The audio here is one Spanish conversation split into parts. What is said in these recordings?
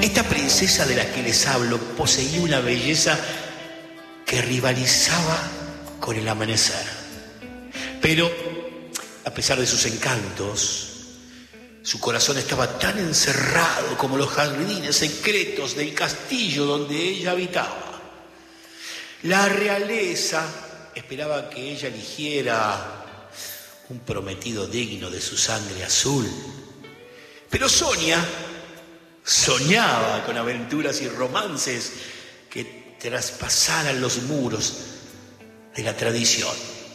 Esta princesa de la que les hablo poseía una belleza que rivalizaba con el amanecer. Pero, a pesar de sus encantos, su corazón estaba tan encerrado como los jardines secretos del castillo donde ella habitaba. La realeza esperaba que ella eligiera un prometido digno de su sangre azul. Pero Sonia soñaba con aventuras y romances que traspasaran los muros de la tradición.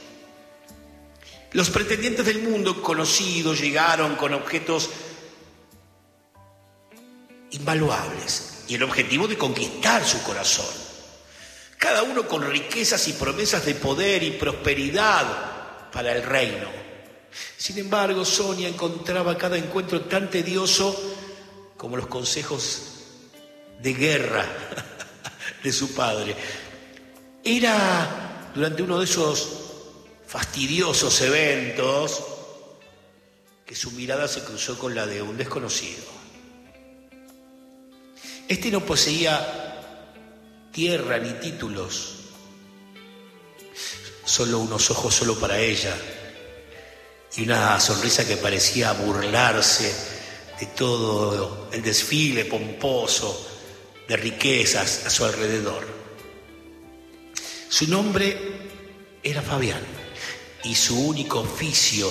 Los pretendientes del mundo conocido llegaron con objetos invaluables y el objetivo de conquistar su corazón. Cada uno con riquezas y promesas de poder y prosperidad para el reino. Sin embargo, Sonia encontraba cada encuentro tan tedioso como los consejos de guerra de su padre. Era durante uno de esos fastidiosos eventos que su mirada se cruzó con la de un desconocido. Este no poseía tierra ni títulos, solo unos ojos solo para ella y una sonrisa que parecía burlarse de todo el desfile pomposo de riquezas a su alrededor. Su nombre era Fabián y su único oficio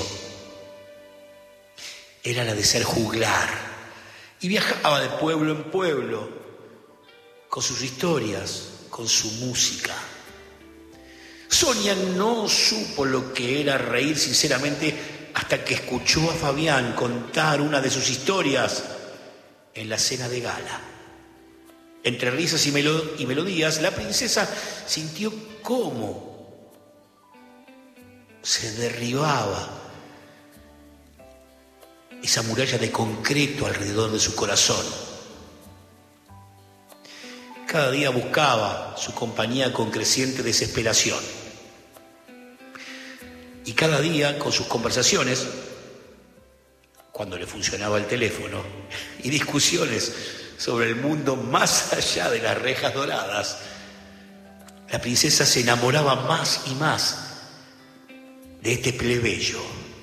era la de ser juglar, y viajaba de pueblo en pueblo con sus historias, con su música. Sonia no supo lo que era reír sinceramente hasta que escuchó a Fabián contar una de sus historias en la cena de gala. Entre risas y melodías, la princesa sintió cómo se derribaba esa muralla de concreto alrededor de su corazón. Cada día buscaba su compañía con creciente desesperación. Y cada día, con sus conversaciones, cuando le funcionaba el teléfono, y discusiones sobre el mundo más allá de las rejas doradas, la princesa se enamoraba más y más de este plebeyo.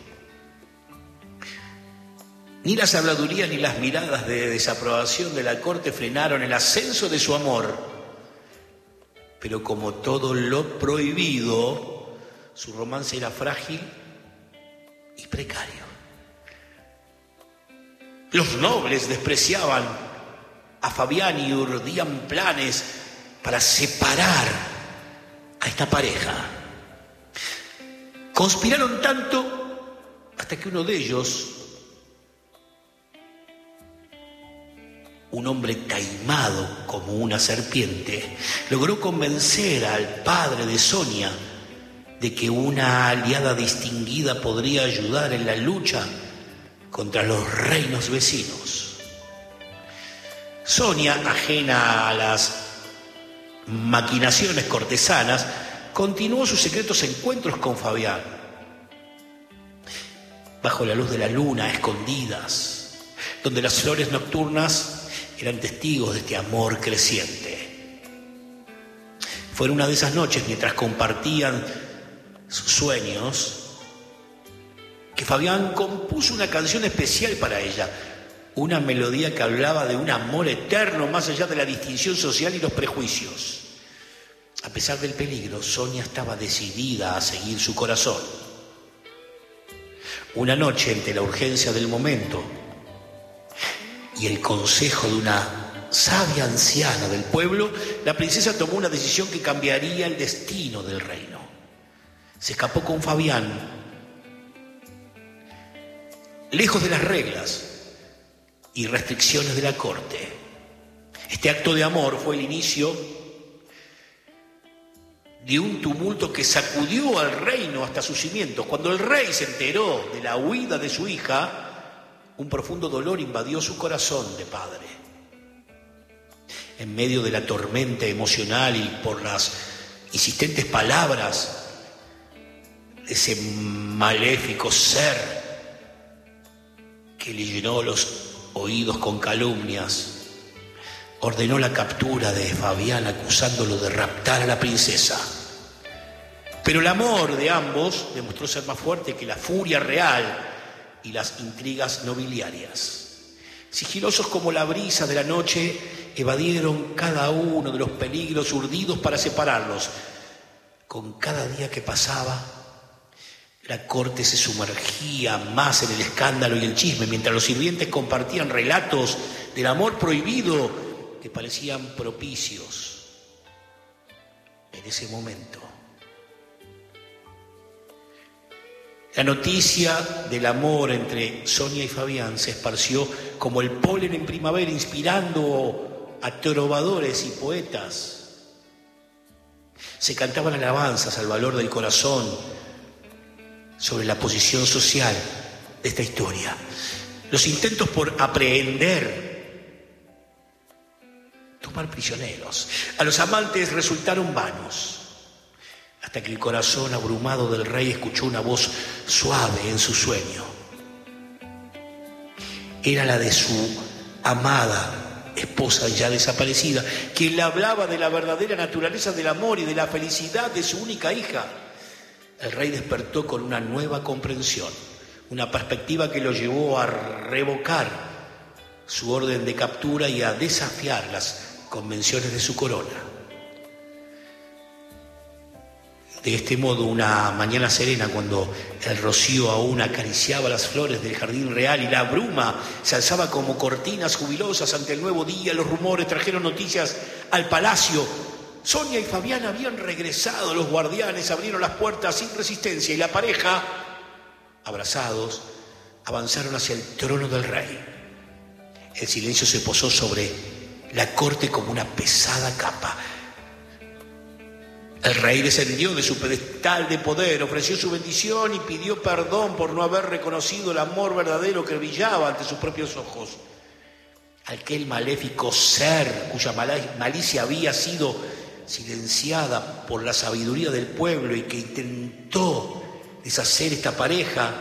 Ni las habladurías ni las miradas de desaprobación de la corte frenaron el ascenso de su amor. Pero como todo lo prohibido, su romance era frágil y precario. Los nobles despreciaban a Fabián y urdían planes para separar a esta pareja. Conspiraron tanto hasta que uno de ellos, un hombre taimado como una serpiente, logró convencer al padre de Sonia de que una aliada distinguida podría ayudar en la lucha contra los reinos vecinos. Sonia, ajena a las maquinaciones cortesanas, continuó sus secretos encuentros con Fabián. Bajo la luz de la luna, a escondidas, donde las flores nocturnas eran testigos de este amor creciente. Fue en una de esas noches, mientras compartían sus sueños, que Fabián compuso una canción especial para ella, una melodía que hablaba de un amor eterno más allá de la distinción social y los prejuicios. A pesar del peligro, Sonia estaba decidida a seguir su corazón. Una noche, ante la urgencia del momento y el consejo de una sabia anciana del pueblo, la princesa tomó una decisión que cambiaría el destino del reino. Se escapó con Fabián, lejos de las reglas y restricciones de la corte. Este acto de amor fue el inicio de un tumulto que sacudió al reino hasta sus cimientos. Cuando el rey se enteró de la huida de su hija, un profundo dolor invadió su corazón de padre. En medio de la tormenta emocional y por las insistentes palabras de ese maléfico ser que le llenó los oídos con calumnias, ordenó la captura de Fabián acusándolo de raptar a la princesa. Pero el amor de ambos demostró ser más fuerte que la furia real y las intrigas nobiliarias. Sigilosos como la brisa de la noche, evadieron cada uno de los peligros urdidos para separarlos. Con cada día que pasaba, la corte se sumergía más en el escándalo y el chisme, mientras los sirvientes compartían relatos del amor prohibido que parecían propicios. En ese momento, la noticia del amor entre Sonia y Fabián se esparció como el polen en primavera, inspirando a trovadores y poetas. Se cantaban alabanzas al valor del corazón sobre la posición social de esta historia. Los intentos por aprehender, tomar prisioneros a los amantes resultaron vanos, hasta que el corazón abrumado del rey escuchó una voz suave en su sueño. Era la de su amada esposa ya desaparecida, quien le hablaba de la verdadera naturaleza del amor y de la felicidad de su única hija. El rey despertó con una nueva comprensión, una perspectiva que lo llevó a revocar su orden de captura y a desafiar las convenciones de su corona. De este modo, una mañana serena, cuando el rocío aún acariciaba las flores del jardín real y la bruma se alzaba como cortinas jubilosas ante el nuevo día, los rumores trajeron noticias al palacio. Sonia y Fabián habían regresado, los guardianes abrieron las puertas sin resistencia y la pareja, abrazados, avanzaron hacia el trono del rey. El silencio se posó sobre la corte como una pesada capa. El rey descendió de su pedestal de poder, ofreció su bendición y pidió perdón por no haber reconocido el amor verdadero que brillaba ante sus propios ojos. Aquel maléfico ser cuya malicia había sido silenciada por la sabiduría del pueblo y que intentó deshacer esta pareja,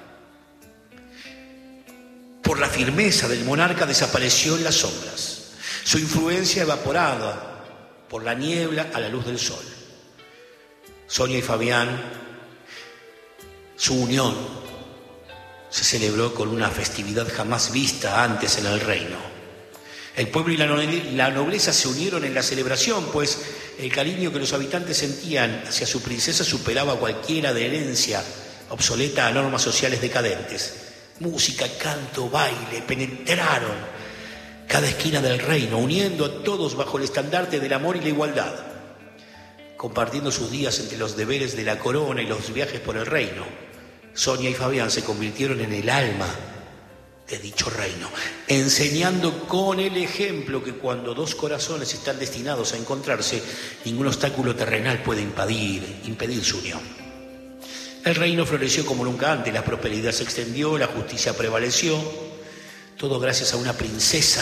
por la firmeza del monarca desapareció en las sombras. Su influencia evaporada por la niebla a la luz del sol. Sonia y Fabián, su unión se celebró con una festividad jamás vista antes en el reino. El pueblo y la nobleza se unieron en la celebración, pues el cariño que los habitantes sentían hacia su princesa superaba cualquiera de herencia obsoleta a normas sociales decadentes. Música, canto, baile penetraron cada esquina del reino, uniendo a todos bajo el estandarte del amor y la igualdad, compartiendo sus días entre los deberes de la corona y los viajes por el reino. Sonia y Fabián se convirtieron en el alma de dicho reino, enseñando con el ejemplo que cuando dos corazones están destinados a encontrarse, ningún obstáculo terrenal puede impedir su unión. El reino floreció como nunca antes, la prosperidad se extendió, la justicia prevaleció, todo gracias a una princesa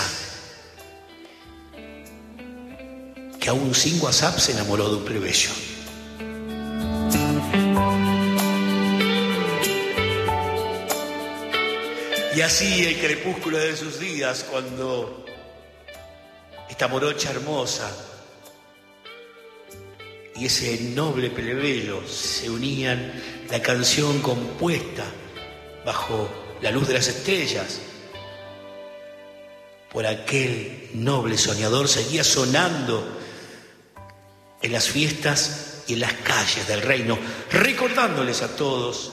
que aún sin WhatsApp se enamoró de un plebeyo. Y así el crepúsculo de sus días, cuando esta morocha hermosa y ese noble plebeyo se unían, la canción compuesta bajo la luz de las estrellas por aquel noble soñador seguía sonando en las fiestas y en las calles del reino, recordándoles a todos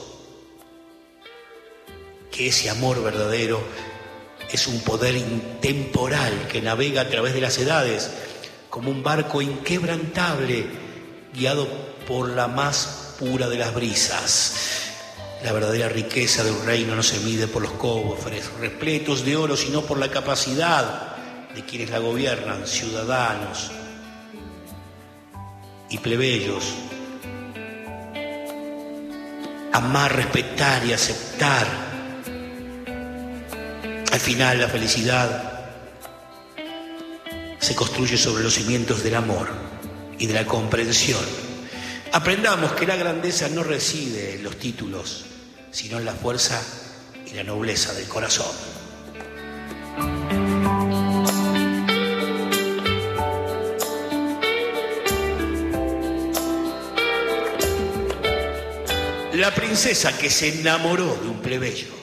que ese amor verdadero es un poder intemporal que navega a través de las edades como un barco inquebrantable guiado por la más pura de las brisas. La verdadera riqueza de un reino no se mide por los cofres repletos de oro, sino por la capacidad de quienes la gobiernan, ciudadanos y plebeyos. Amar, respetar y aceptar. Al final, la felicidad se construye sobre los cimientos del amor y de la comprensión. Aprendamos que la grandeza no reside en los títulos, sino en la fuerza y la nobleza del corazón. la princesa que se enamoró de un plebeyo.